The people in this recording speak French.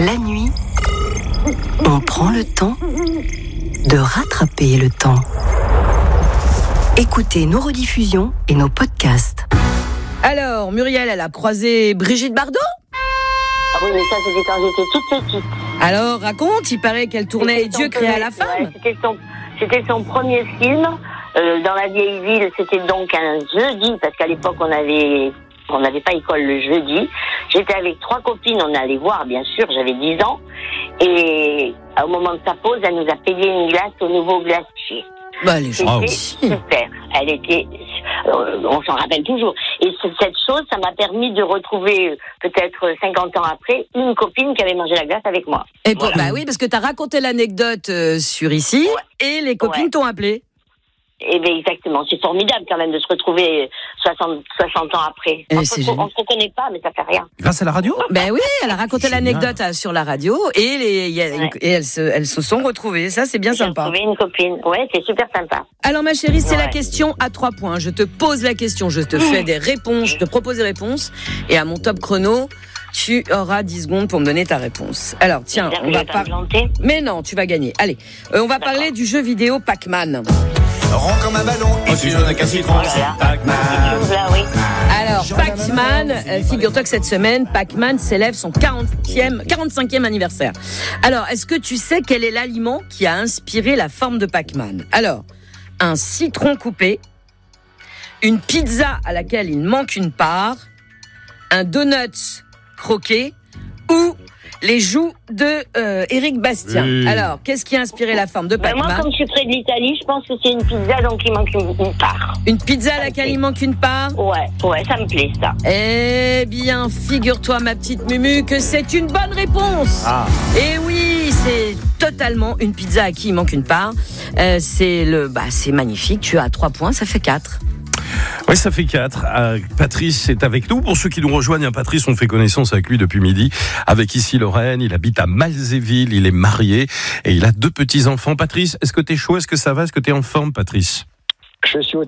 la nuit, on prend le temps de rattraper le temps. Écoutez nos rediffusions et nos podcasts. Alors, Muriel, elle a croisé Brigitte Bardot ? Ah oui, mais ça, c'était quand j'étais toute petite. Alors, raconte, il paraît qu'elle tournait Dieu créa la femme. Ouais, c'était son premier film. Dans la vieille ville, c'était donc un jeudi, parce qu'à l'époque, on n'avait pas école le jeudi. J'étais avec 3 copines, on allait voir, bien sûr, j'avais 10 ans. Et au moment de sa pause, elle nous a payé une glace au nouveau glacier. Bah, les gens. C'était super. Elle était, on s'en rappelle toujours. Et cette chose, ça m'a permis de retrouver, peut-être 50 ans après, une copine qui avait mangé la glace avec moi. Et voilà. Bah oui, parce que t'as raconté l'anecdote sur ici, et les copines t'ont appelé. Eh bien, exactement. C'est formidable quand même de se retrouver 60 ans après. On ne se reconnaît pas, mais ça fait rien. Grâce à la radio ? Ben oui, elle a raconté l'anecdote sur la radio et elles se sont retrouvées. Ça, c'est bien sympa. J'ai retrouvé une copine. Ouais, c'est super sympa. Alors, ma chérie, c'est la question à 3 points. Je te pose la question, je te fais des réponses, je te propose des réponses. Et à mon top chrono, tu auras 10 secondes pour me donner ta réponse. Alors, tiens, on va pas... Mais non, tu vas gagner. Allez, on va parler du jeu vidéo Pac-Man. Rond comme un ballon, et tu n'en as qu'un citron, c'est Pac-Man. Alors, Pac-Man, figure-toi que cette semaine, Pac-Man célèbre son 45e anniversaire. Alors, est-ce que tu sais quel est l'aliment qui a inspiré la forme de Pac-Man ? Alors, un citron coupé, une pizza à laquelle il manque une part, un donut croqué ou les joues de Éric Bastien. Oui. Alors, qu'est-ce qui a inspiré la forme de Pac-Man ? Moi, comme je suis près de l'Italie, je pense que c'est une pizza, donc il manque une part. Une pizza à laquelle il manque une part ? Ouais, ça me plaît, ça. Eh bien, figure-toi, ma petite Mumu, que c'est une bonne réponse. Ah. Et oui, c'est totalement une pizza à qui il manque une part. C'est magnifique, tu as 3 points, ça fait 4. Oui, ça fait 4. Patrice est avec nous. Pour ceux qui nous rejoignent, Patrice, on fait connaissance avec lui depuis midi. Avec ici Lorraine, il habite à Malzéville, il est marié et il a 2 petits-enfants. Patrice, est-ce que t'es chaud ? Est-ce que ça va ? Est-ce que t'es en forme, Patrice ? Je suis au